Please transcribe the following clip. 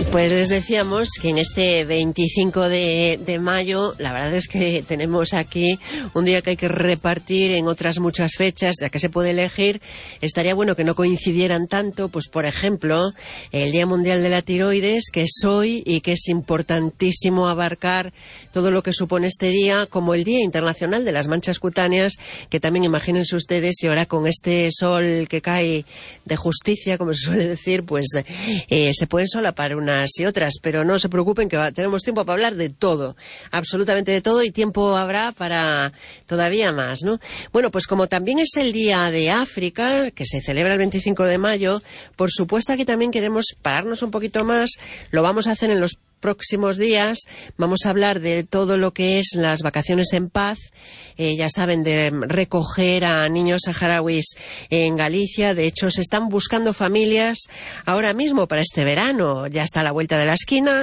Pues les decíamos que en este 25 de mayo, la verdad es que tenemos aquí un día que hay que repartir en otras muchas fechas, ya que se puede elegir. Estaría bueno que no coincidieran tanto, pues por ejemplo, el Día Mundial de la Tiroides, que es hoy y que es importantísimo abarcar todo lo que supone este día, como el Día Internacional de las Manchas Cutáneas, que también imagínense ustedes, y ahora con este sol que cae de justicia, como se suele decir, pues se pueden solapar unas y otras, pero no se preocupen que tenemos tiempo para hablar de todo, absolutamente de todo, y tiempo habrá para todavía más, ¿no? Bueno, pues como también es el Día de África, que se celebra el 25 de mayo, por supuesto aquí también queremos pararnos un poquito más, lo vamos a hacer en los próximos días. Vamos a hablar de todo lo que es las vacaciones en paz, ya saben, de recoger a niños saharauis en Galicia. De hecho, se están buscando familias ahora mismo para este verano, ya está a la vuelta de la esquina.